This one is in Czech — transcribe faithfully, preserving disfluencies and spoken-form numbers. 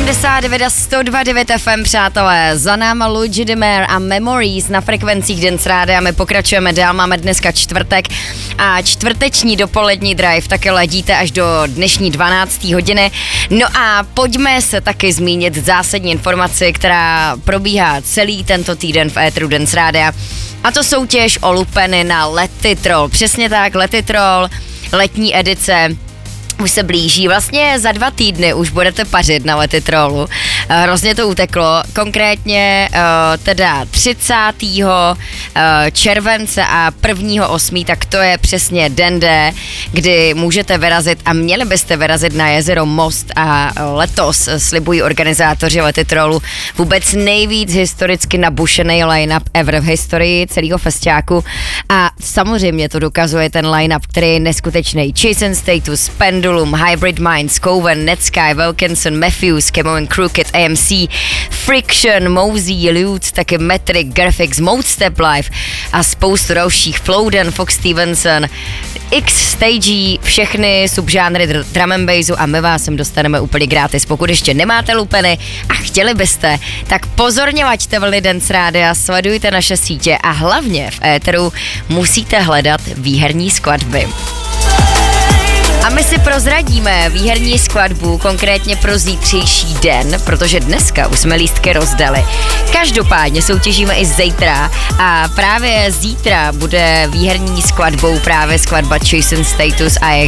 osmdesát devět a sto dva devět F M, přátelé. Za náma Luigi De Mare a Memories na frekvencích Dance Rádia a my pokračujeme dál. Máme dneska čtvrtek a čtvrteční dopolední drive taky ledíte až do dnešní dvanácté hodiny. No a pojďme se taky zmínit zásadní informaci, která probíhá celý tento týden v éteru Dance Rádia. A to soutěž o lupeny na Letitrol. Přesně tak, Letitrol, letní edice. Už se blíží, vlastně za dva týdny už budete pařit na Letitrolu. Hrozně to uteklo, konkrétně uh, teda třicátého července a prvního osmého tak to je přesně den D, kdy můžete vyrazit a měli byste vyrazit na jezero Most a letos slibují organizátoři Letitrolu vůbec nejvíc historicky nabušený line-up ever v historii celého festiáku a samozřejmě to dokazuje ten line-up, který je neskutečný. Chase and Status, Pendulum, Hybrid Minds, Coven, Netsky, Wilkinson, Matthews, Camo and Crooked, A M C, Friction, Mosey, Lute, taky Metric, Graphics, Mode Step Live a spoustu dalších, Flowden, Fox Stevenson, X Stage, všechny subžánry dr- drum and bassu a my vás sem dostaneme úplně gratis. Pokud ještě nemáte lupeny a chtěli byste, tak pozorně laďte vlny Dance Rádia, sledujte naše sítě a hlavně v éteru musíte hledat výherní skladby. A my si prozradíme výherní skladbu konkrétně pro zítřejší den, protože dneska už jsme lístky rozdali. Každopádně soutěžíme i zítra a právě zítra bude výherní skladbou právě skladba Chase and Status a